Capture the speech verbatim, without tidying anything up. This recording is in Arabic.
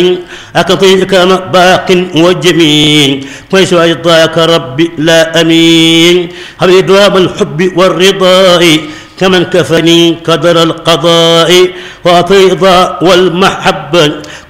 أكطيك باق وجميل كويس أعطاك ربي لا أمين حبيب دوام الحب والرضا كمن كفني قدر القضاء وأطيض والمحبة